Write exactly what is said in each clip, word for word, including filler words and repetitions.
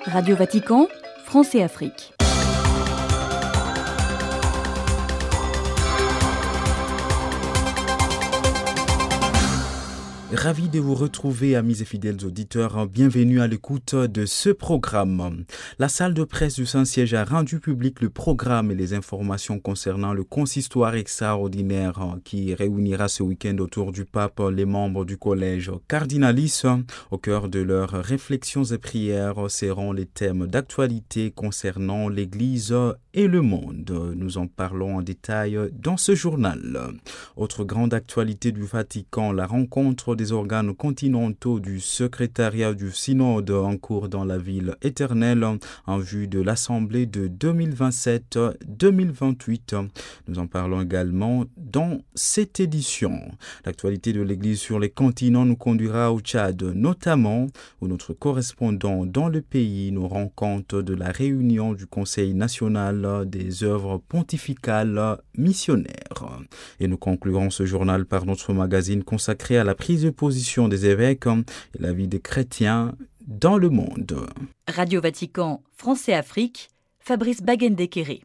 Radio Vatican, France et Afrique. Ravi de vous retrouver, amis et fidèles auditeurs. Bienvenue à l'écoute de ce programme. La salle de presse du Saint-Siège a rendu public le programme et les informations concernant le consistoire extraordinaire qui réunira ce week-end autour du pape les membres du collège Cardinalis. Au cœur de leurs réflexions et prières seront les thèmes d'actualité concernant l'Église et le monde. Nous en parlons en détail dans ce journal. Autre grande actualité du Vatican, la rencontre des organes continentaux du secrétariat du synode en cours dans la ville éternelle en vue de l'assemblée de deux mille vingt-sept deux mille vingt-huit. Nous en parlons également dans cette édition. L'actualité de l'Église sur les continents nous conduira au Tchad, notamment où notre correspondant dans le pays nous rend compte de la réunion du Conseil national des œuvres pontificales missionnaires. Et nous conclurons ce journal par notre magazine consacré à la prise de position des évêques et la vie des chrétiens dans le monde. Radio Vatican, France et Afrique, Fabrice Baguendekere.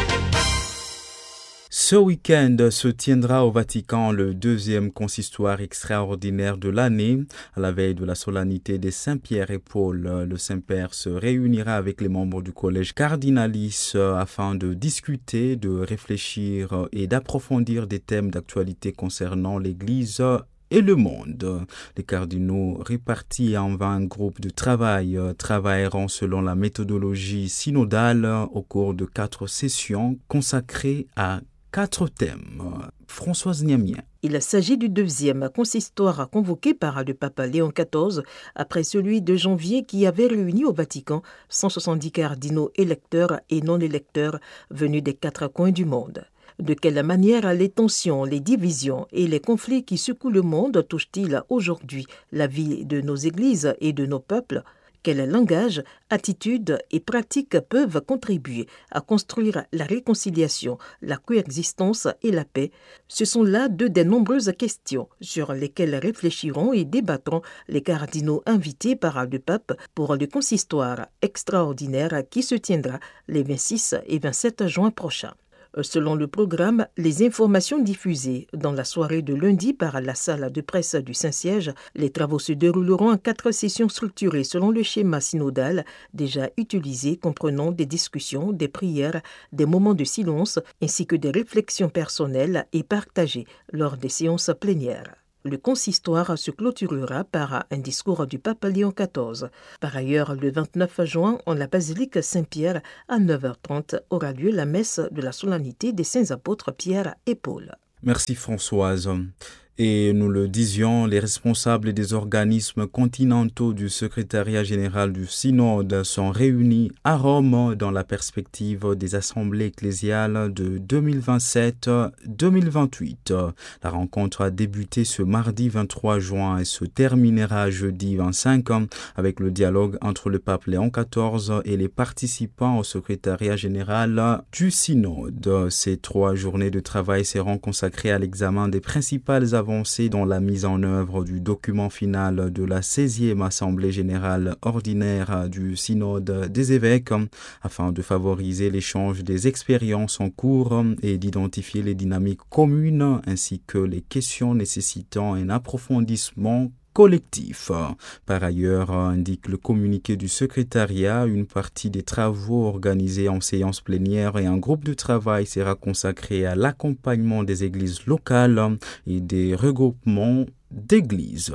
Ce week-end se tiendra au Vatican le deuxième consistoire extraordinaire de l'année. À la veille de la solennité des Saint-Pierre et Paul, le Saint-Père se réunira avec les membres du collège Cardinalis afin de discuter, de réfléchir et d'approfondir des thèmes d'actualité concernant l'Église et le monde. Les cardinaux répartis en vingt groupes de travail travailleront selon la méthodologie synodale au cours de quatre sessions consacrées à quatre thèmes. Françoise Niamien. Il s'agit du deuxième consistoire convoqué par le pape Léon quatorze après celui de janvier qui avait réuni au Vatican cent soixante-dix cardinaux électeurs et non électeurs venus des quatre coins du monde. De quelle manière les tensions, les divisions et les conflits qui secouent le monde touchent-ils aujourd'hui la vie de nos églises et de nos peuples ? Quel langage, attitudes et pratiques peuvent contribuer à construire la réconciliation, la coexistence et la paix? Ce sont là deux des nombreuses questions sur lesquelles réfléchiront et débattront les cardinaux invités par le pape pour le consistoire extraordinaire qui se tiendra les vingt-six et vingt-sept juin prochains. Selon le programme, les informations diffusées dans la soirée de lundi par la salle de presse du Saint-Siège, les travaux se dérouleront en quatre sessions structurées selon le schéma synodal déjà utilisé, comprenant des discussions, des prières, des moments de silence ainsi que des réflexions personnelles et partagées lors des séances plénières. Le consistoire se clôturera par un discours du pape Léon quatorze. Par ailleurs, le vingt-neuf juin, en la basilique Saint-Pierre, à neuf heures trente, aura lieu la messe de la solennité des saints apôtres Pierre et Paul. Merci Françoise. Et nous le disions, les responsables des organismes continentaux du secrétariat général du synode sont réunis à Rome dans la perspective des assemblées ecclésiales de deux mille vingt-sept deux mille vingt-huit. La rencontre a débuté ce mardi vingt-trois juin et se terminera jeudi vingt-cinq avec le dialogue entre le pape Léon quatorze et les participants au secrétariat général du synode. Ces trois journées de travail seront consacrées à l'examen des principales avancées dans la mise en œuvre du document final de la seizième Assemblée générale ordinaire du Synode des évêques afin de favoriser l'échange des expériences en cours et d'identifier les dynamiques communes ainsi que les questions nécessitant un approfondissement collectif. Par ailleurs, indique le communiqué du secrétariat, une partie des travaux organisés en séance plénière et un groupe de travail sera consacré à l'accompagnement des églises locales et des regroupements d'églises.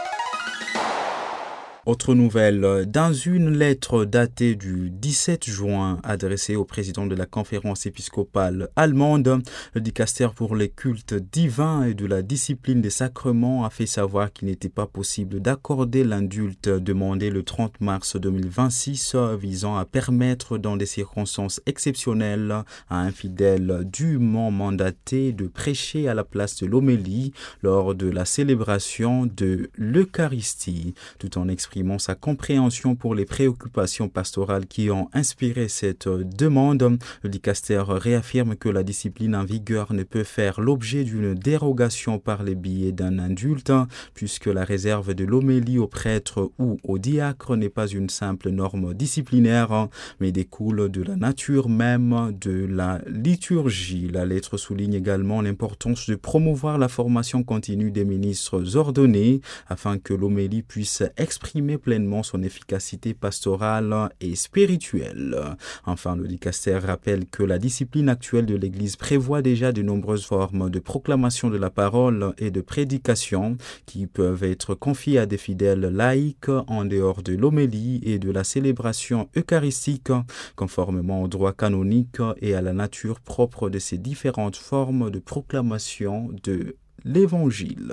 Autre nouvelle, dans une lettre datée du dix-sept juin adressée au président de la conférence épiscopale allemande, le dicaster pour les cultes divins et de la discipline des sacrements a fait savoir qu'il n'était pas possible d'accorder l'indulte demandé le trente mars deux mille vingt-six visant à permettre dans des circonstances exceptionnelles à un fidèle dûment mandaté de prêcher à la place de l'homélie lors de la célébration de l'Eucharistie, tout en exprimant exprimant sa compréhension pour les préoccupations pastorales qui ont inspiré cette demande. Le dicaster réaffirme que la discipline en vigueur ne peut faire l'objet d'une dérogation par les biais d'un indulte, puisque la réserve de l'homélie au prêtre ou au diacre n'est pas une simple norme disciplinaire, mais découle de la nature même de la liturgie. La lettre souligne également l'importance de promouvoir la formation continue des ministres ordonnés afin que l'homélie puisse exprimer pleinement son efficacité pastorale et spirituelle. Enfin, le dicaster rappelle que la discipline actuelle de l'Église prévoit déjà de nombreuses formes de proclamation de la parole et de prédication qui peuvent être confiées à des fidèles laïcs en dehors de l'homélie et de la célébration eucharistique, conformément au droit canonique et à la nature propre de ces différentes formes de proclamation de l'Évangile.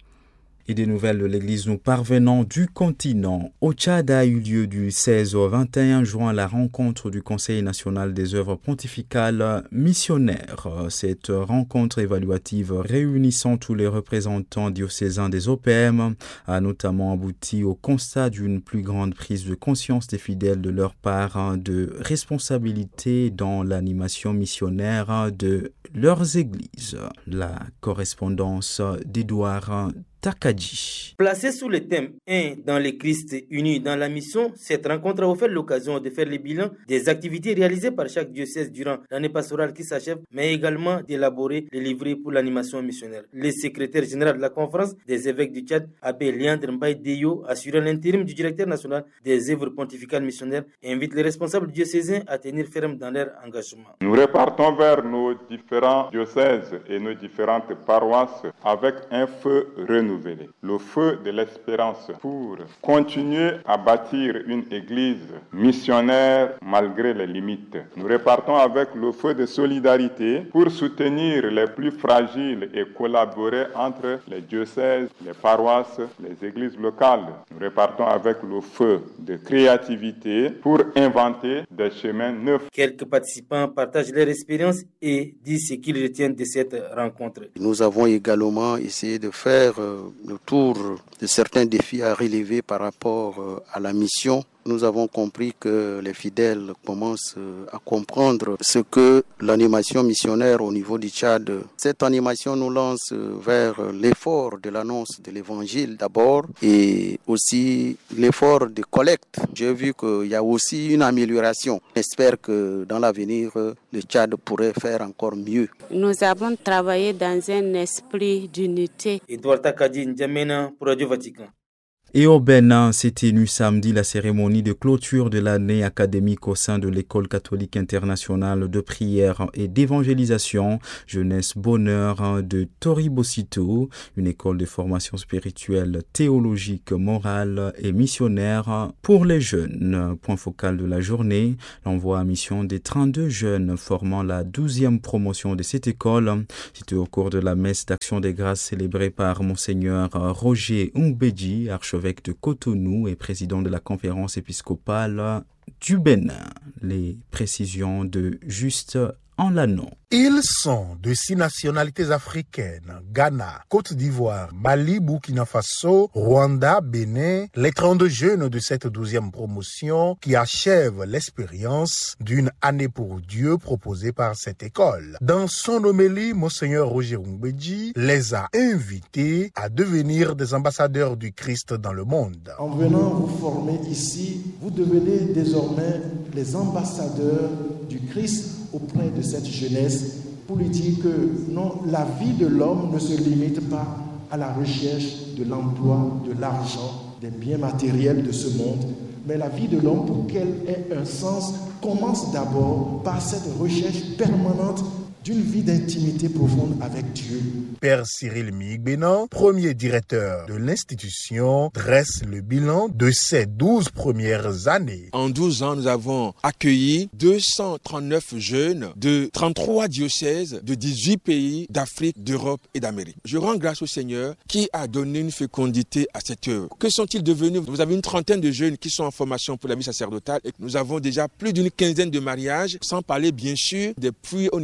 Et des nouvelles de l'Église nous parvenant du continent. Au Tchad a eu lieu du seize au vingt et un juin la rencontre du Conseil national des œuvres pontificales missionnaires. Cette rencontre évaluative réunissant tous les représentants diocésains des O P M a notamment abouti au constat d'une plus grande prise de conscience des fidèles de leur part de responsabilité dans l'animation missionnaire de leurs églises. La correspondance d'Édouard Takadji. Placée sous le thème un dans le Christ unis dans la mission, cette rencontre a offert l'occasion de faire le bilan des activités réalisées par chaque diocèse durant l'année pastorale qui s'achève, mais également d'élaborer les livrets pour l'animation missionnaire. Le secrétaire général de la conférence des évêques du Tchad, Abbé Léandre Mbaye Deyo, assurant l'intérim du directeur national des œuvres pontificales missionnaires, invite les responsables diocésains à tenir ferme dans leur engagement. Nous repartons vers nos différents diocèses et nos différentes paroisses avec un feu renouvelé. Le feu de l'espérance pour continuer à bâtir une église missionnaire malgré les limites. Nous repartons avec le feu de solidarité pour soutenir les plus fragiles et collaborer entre les diocèses, les paroisses, les églises locales. Nous repartons avec le feu de créativité pour inventer des chemins neufs. Quelques participants partagent leur expérience et disent ce qu'ils retiennent de cette rencontre. Nous avons également essayé de faire euh, le tour de certains défis à relever par rapport à la mission. Nous avons compris que les fidèles commencent à comprendre ce que l'animation missionnaire au niveau du Tchad. Cette animation nous lance vers l'effort de l'annonce de l'évangile d'abord et aussi l'effort de collecte. J'ai vu qu'il y a aussi une amélioration. J'espère que dans l'avenir, le Tchad pourrait faire encore mieux. Nous avons travaillé dans un esprit d'unité. Edouard Takadji, N'Djamena pour Radio Vatican. Et au Bénin s'est tenue samedi la cérémonie de clôture de l'année académique au sein de l'École catholique internationale de prière et d'évangélisation Jeunesse Bonheur de Toribocito, une école de formation spirituelle, théologique, morale et missionnaire pour les jeunes. Point focal de la journée, l'envoi à mission des trente-deux jeunes formant la douzième promotion de cette école. C'était au cours de la messe d'action des grâces célébrée par Monseigneur Roger Ngbeji, archevêque de Cotonou et président de la conférence épiscopale du Bénin. Les précisions de Juste en l'anneau. Ils sont de six nationalités africaines, Ghana, Côte d'Ivoire, Mali, Burkina Faso, Rwanda, Bénin, les trente-deux jeunes de cette douzième promotion qui achèvent l'expérience d'une année pour Dieu proposée par cette école. Dans son homélie, Monseigneur Roger Ngbeji les a invités à devenir des ambassadeurs du Christ dans le monde. En venant vous former ici, vous devenez désormais les ambassadeurs du Christ auprès de cette jeunesse pour lui dire que non, la vie de l'homme ne se limite pas à la recherche de l'emploi, de l'argent, des biens matériels de ce monde, mais la vie de l'homme, pour qu'elle ait un sens, commence d'abord par cette recherche permanente d'une vie d'intimité profonde avec Dieu. Père Cyril Migbenan, premier directeur de l'institution, dresse le bilan de ces douze premières années. En douze ans, nous avons accueilli deux cent trente-neuf jeunes de trente-trois diocèses de dix-huit pays d'Afrique, d'Europe et d'Amérique. Je rends grâce au Seigneur qui a donné une fécondité à cette œuvre. Que sont-ils devenus? Vous avez une trentaine de jeunes qui sont en formation pour la vie sacerdotale et nous avons déjà plus d'une quinzaine de mariages, sans parler bien sûr des puits au niveau de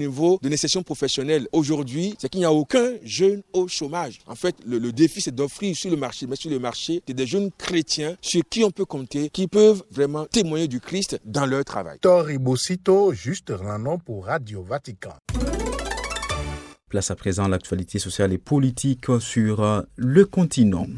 de l'insertion professionnelle aujourd'hui, c'est qu'il n'y a aucun jeune au chômage. En fait, le, le défi, c'est d'offrir sur le marché, mais sur le marché, c'est des jeunes chrétiens sur qui on peut compter, qui peuvent vraiment témoigner du Christ dans leur travail. Tori Bossito, juste Ranon pour Radio Vatican. Place à présent l'actualité sociale et politique sur le continent.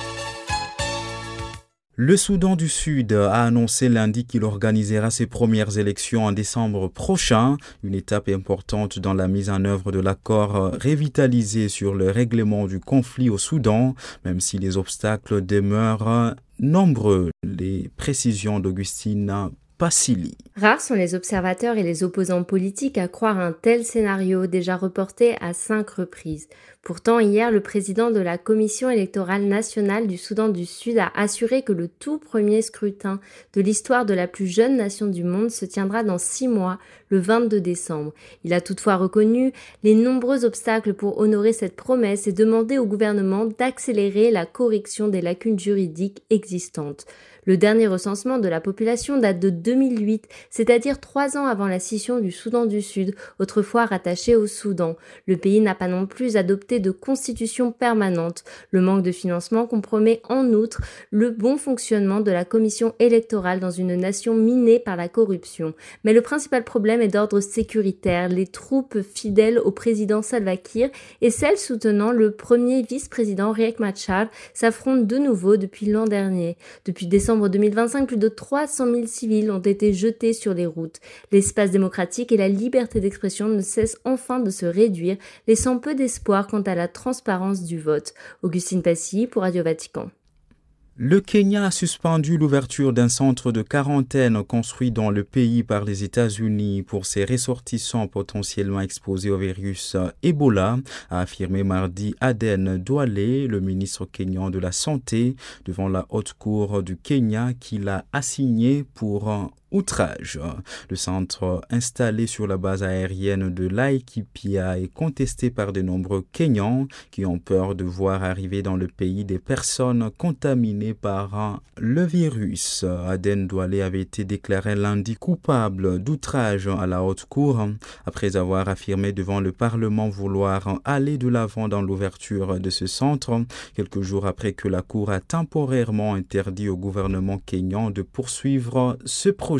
Le Soudan du Sud a annoncé lundi qu'il organisera ses premières élections en décembre prochain, une étape importante dans la mise en œuvre de l'accord revitalisé sur le règlement du conflit au Soudan, même si les obstacles demeurent nombreux. Les précisions d'Augustine Passili. Rares sont les observateurs et les opposants politiques à croire un tel scénario déjà reporté à cinq reprises. Pourtant, hier, le président de la Commission électorale nationale du Soudan du Sud a assuré que le tout premier scrutin de l'histoire de la plus jeune nation du monde se tiendra dans six mois, le vingt-deux décembre. Il a toutefois reconnu les nombreux obstacles pour honorer cette promesse et demandé au gouvernement d'accélérer la correction des lacunes juridiques existantes. Le dernier recensement de la population date de deux mille huit, c'est-à-dire trois ans avant la scission du Soudan du Sud, autrefois rattaché au Soudan. Le pays n'a pas non plus adopté de constitution permanente. Le manque de financement compromet en outre le bon fonctionnement de la commission électorale dans une nation minée par la corruption. Mais le principal problème est d'ordre sécuritaire. Les troupes fidèles au président Salva Kiir et celles soutenant le premier vice-président Riek Machar s'affrontent de nouveau depuis l'an dernier. Depuis décembre deux mille vingt-cinq, plus de trois cent mille civils ont été jetés sur les routes. L'espace démocratique et la liberté d'expression ne cessent enfin de se réduire, laissant peu d'espoir quant à la transparence du vote. Augustine Passy pour Radio Vatican. Le Kenya a suspendu l'ouverture d'un centre de quarantaine construit dans le pays par les États-Unis pour ses ressortissants potentiellement exposés au virus Ebola, a affirmé mardi Aden Duale, le ministre kényan de la Santé, devant la haute cour du Kenya qui l'a assigné pour outrage. Le centre installé sur la base aérienne de Laikipia est contesté par de nombreux Kenyans qui ont peur de voir arriver dans le pays des personnes contaminées par le virus. Aden Duale avait été déclaré lundi coupable d'outrage à la haute cour après avoir affirmé devant le Parlement vouloir aller de l'avant dans l'ouverture de ce centre, quelques jours après que la cour a temporairement interdit au gouvernement kényan de poursuivre ce projet.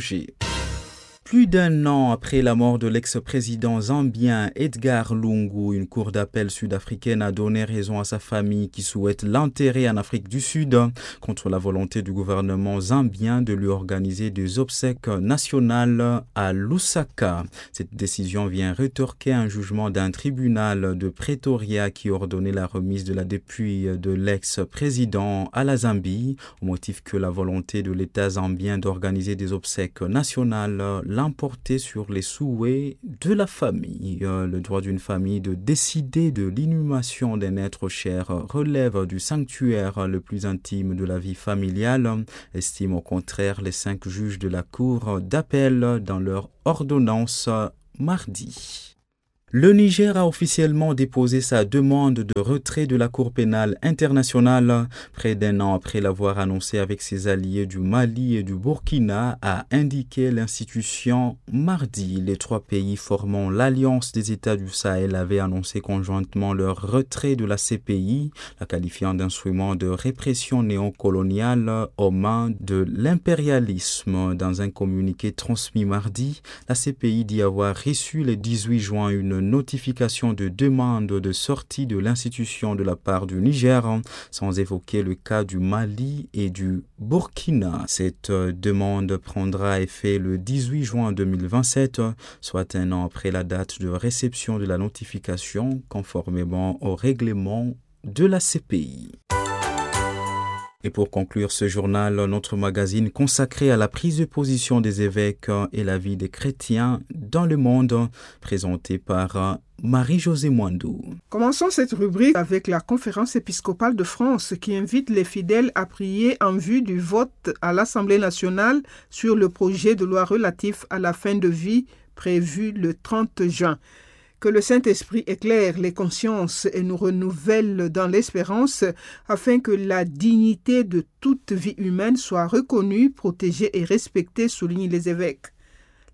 Plus d'un an après la mort de l'ex-président zambien Edgar Lungu, une cour d'appel sud-africaine a donné raison à sa famille qui souhaite l'enterrer en Afrique du Sud contre la volonté du gouvernement zambien de lui organiser des obsèques nationales à Lusaka. Cette décision vient rétorquer un jugement d'un tribunal de Pretoria qui ordonnait la remise de la dépouille de l'ex-président à la Zambie au motif que la volonté de l'État zambien d'organiser des obsèques nationales l'emporter sur les souhaits de la famille. Le droit d'une famille de décider de l'inhumation d'un être cher relève du sanctuaire le plus intime de la vie familiale, estiment au contraire les cinq juges de la cour d'appel dans leur ordonnance mardi. Le Niger a officiellement déposé sa demande de retrait de la Cour pénale internationale près d'un an après l'avoir annoncé avec ses alliés du Mali et du Burkina, a indiqué l'institution mardi. Les trois pays formant l'Alliance des États du Sahel avaient annoncé conjointement leur retrait de la C P I, la qualifiant d'instrument de répression néocoloniale aux mains de l'impérialisme. Dans un communiqué transmis mardi, la C P I dit avoir reçu le dix-huit juin une notification de demande de sortie de l'institution de la part du Niger, sans évoquer le cas du Mali et du Burkina. Cette demande prendra effet le dix-huit juin deux mille vingt-sept, soit un an après la date de réception de la notification, conformément au règlement de la C P I. Et pour conclure ce journal, notre magazine consacré à la prise de position des évêques et la vie des chrétiens dans le monde, présenté par Marie-Josée Mwandou. Commençons cette rubrique avec la Conférence épiscopale de France qui invite les fidèles à prier en vue du vote à l'Assemblée nationale sur le projet de loi relatif à la fin de vie prévu le trente juin. Que le Saint-Esprit éclaire les consciences et nous renouvelle dans l'espérance afin que la dignité de toute vie humaine soit reconnue, protégée et respectée, soulignent les évêques.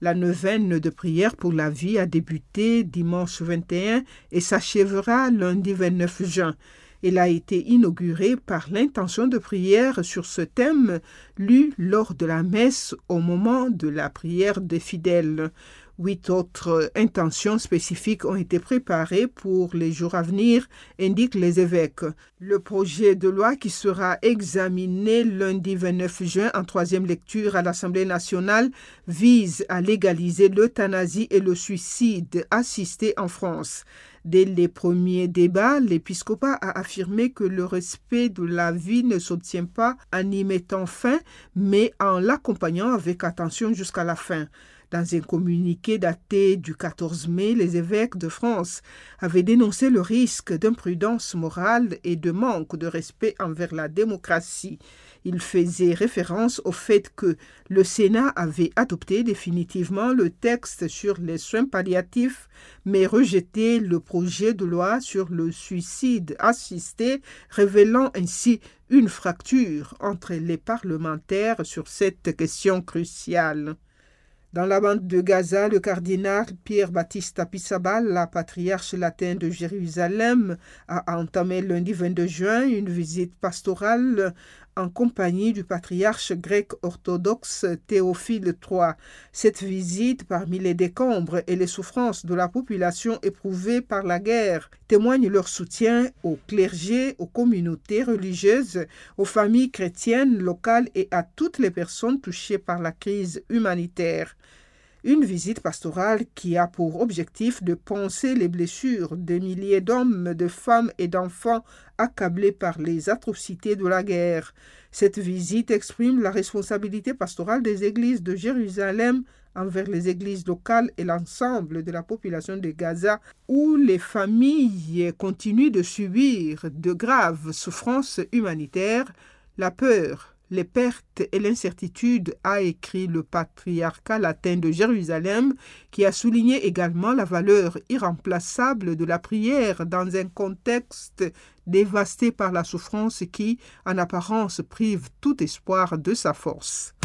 La neuvaine de prière pour la vie a débuté dimanche vingt et un et s'achèvera lundi vingt-neuf juin. Elle a été inaugurée par l'intention de prière sur ce thème lu lors de la messe au moment de la prière des fidèles. Huit autres intentions spécifiques ont été préparées pour les jours à venir, indiquent les évêques. Le projet de loi qui sera examiné lundi vingt-neuf juin en troisième lecture à l'Assemblée nationale vise à légaliser l'euthanasie et le suicide assisté en France. Dès les premiers débats, l'épiscopat a affirmé que le respect de la vie ne s'obtient pas en y mettant fin, mais en l'accompagnant avec attention jusqu'à la fin. Dans un communiqué daté du quatorze mai, les évêques de France avaient dénoncé le risque d'imprudence morale et de manque de respect envers la démocratie. Ils faisaient référence au fait que le Sénat avait adopté définitivement le texte sur les soins palliatifs, mais rejeté le projet de loi sur le suicide assisté, révélant ainsi une fracture entre les parlementaires sur cette question cruciale. Dans la bande de Gaza, le cardinal Pierre Battista Pisabal, la patriarche latin de Jérusalem, a entamé lundi vingt-deux juin une visite pastorale en compagnie du patriarche grec orthodoxe Théophile trois. Cette visite, parmi les décombres et les souffrances de la population éprouvée par la guerre, témoigne leur soutien au clergé, aux communautés religieuses, aux familles chrétiennes locales et à toutes les personnes touchées par la crise humanitaire. Une visite pastorale qui a pour objectif de panser les blessures des milliers d'hommes, de femmes et d'enfants accablés par les atrocités de la guerre. Cette visite exprime la responsabilité pastorale des églises de Jérusalem envers les églises locales et l'ensemble de la population de Gaza, où les familles continuent de subir de graves souffrances humanitaires, la peur, les pertes et l'incertitude, a écrit le patriarcat latin de Jérusalem, qui a souligné également la valeur irremplaçable de la prière dans un contexte dévasté par la souffrance qui, en apparence, prive tout espoir de sa force.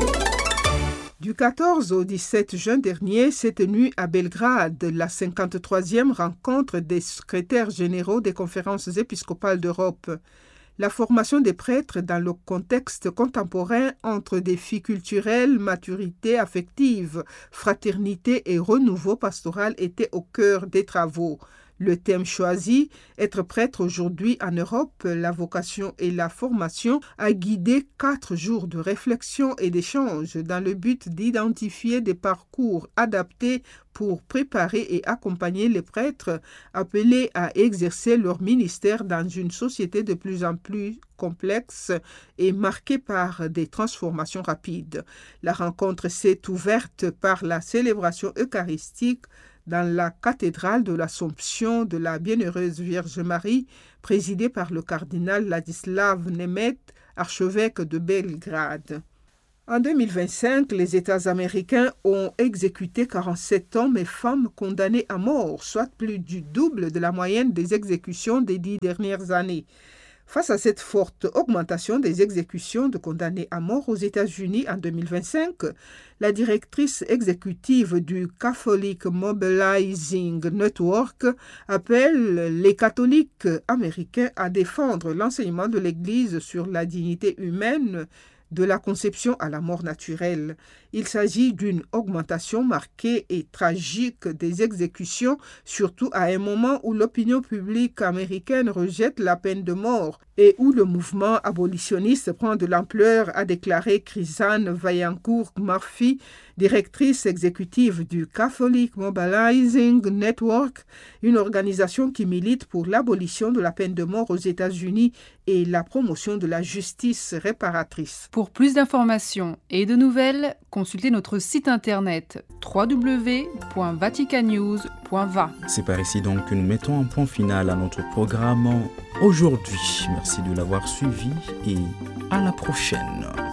Du quatorze au dix-sept juin dernier s'est tenue à Belgrade la cinquante-troisième rencontre des secrétaires généraux des conférences épiscopales d'Europe. La formation des prêtres dans le contexte contemporain entre défis culturels, maturité affective, fraternité et renouveau pastoral était au cœur des travaux. Le thème choisi, être prêtre aujourd'hui en Europe, la vocation et la formation, a guidé quatre jours de réflexion et d'échange dans le but d'identifier des parcours adaptés pour préparer et accompagner les prêtres appelés à exercer leur ministère dans une société de plus en plus complexe et marquée par des transformations rapides. La rencontre s'est ouverte par la célébration eucharistique dans la cathédrale de l'Assomption de la Bienheureuse Vierge Marie, présidée par le cardinal Ladislav Nemeth, archevêque de Belgrade. En deux mille vingt-cinq, les États américains ont exécuté quarante-sept hommes et femmes condamnés à mort, soit plus du double de la moyenne des exécutions des dix dernières années. Face à cette forte augmentation des exécutions de condamnés à mort aux États-Unis en deux mille vingt-cinq, la directrice exécutive du Catholic Mobilizing Network appelle les catholiques américains à défendre l'enseignement de l'Église sur la dignité humaine de la conception à la mort naturelle. Il s'agit d'une augmentation marquée et tragique des exécutions, surtout à un moment où l'opinion publique américaine rejette la peine de mort et où le mouvement abolitionniste prend de l'ampleur, a déclaré Chrisanne Vaillancourt-Murphy, directrice exécutive du Catholic Mobilizing Network, une organisation qui milite pour l'abolition de la peine de mort aux États-Unis et la promotion de la justice réparatrice. Pour plus d'informations et de nouvelles, consultez notre site internet w w w point vatican news point v a. C'est par ici donc que nous mettons un point final à notre programme aujourd'hui. Merci de l'avoir suivi et à la prochaine.